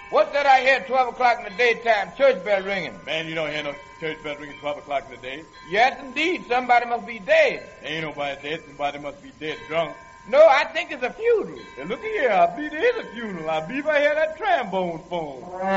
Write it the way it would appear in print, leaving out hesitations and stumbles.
What's that I hear at 12 o'clock in the daytime? Church bell ringing. Man, you don't hear no church bell ringing 12 o'clock in the day. Yes, indeed. Somebody must be dead. Ain't nobody dead. Somebody must be dead drunk. No, I think it's a funeral. Hey, look here. I believe there is a funeral. I believe I hear that trombone phone.